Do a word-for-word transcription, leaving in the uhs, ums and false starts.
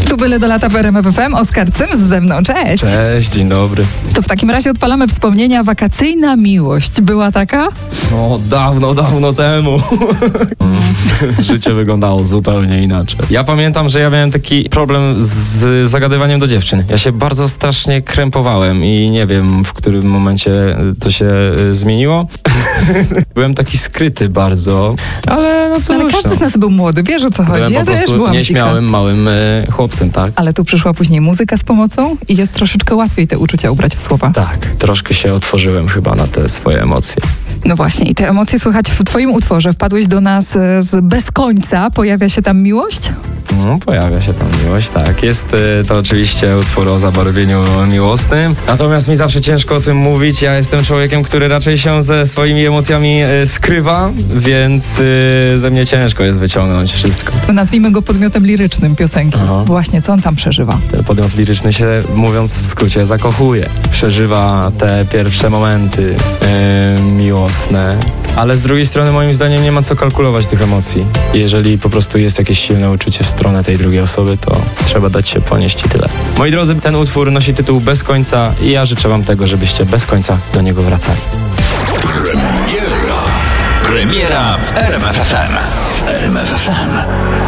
Tu byle do lata w R M F F M. Oskar Cym ze mną. Cześć. Cześć, dzień dobry. To w takim razie odpalamy wspomnienia. Wakacyjna miłość. Była taka? No, dawno, dawno temu. Życie wyglądało zupełnie inaczej. Ja pamiętam, że ja miałem taki problem z zagadywaniem do dziewczyn. Ja się bardzo strasznie krępowałem i nie wiem, w którym momencie to się y, zmieniło. Byłem taki skryty bardzo, ale no co Ale każdy no. z nas był młody, wiesz o co chodzi. Byłem Ja po też prostu byłam nieśmiałym, dzika. małym y, chłopcem, tak? Ale tu przyszła później muzyka z pomocą i jest troszeczkę łatwiej te uczucia ubrać w słowa. Tak, troszkę się otworzyłem chyba na te swoje emocje. No właśnie, i te emocje słychać w twoim utworze. Wpadłeś do nas e, z Bez końca. Pojawia się tam miłość? No, pojawia się tam miłość, tak. Jest y, to oczywiście utwór o zabarwieniu miłosnym. Natomiast mi zawsze ciężko o tym mówić. Ja jestem człowiekiem, który raczej się ze swoimi emocjami y, skrywa, więc y, ze mnie ciężko jest wyciągnąć wszystko. Nazwijmy go podmiotem lirycznym piosenki. Aha. Właśnie, co on tam przeżywa? Ten podmiot liryczny się, mówiąc w skrócie, zakochuje. Przeżywa te pierwsze momenty y, miłosne. Ale z drugiej strony moim zdaniem nie ma co kalkulować tych emocji. Jeżeli po prostu jest jakieś silne uczucie w stronę tej drugiej osoby, to trzeba dać się ponieść i tyle. Moi drodzy, ten utwór nosi tytuł Bez końca i ja życzę wam tego, żebyście bez końca do niego wracali. Premiera. Premiera w R M F F M. W R M F F M.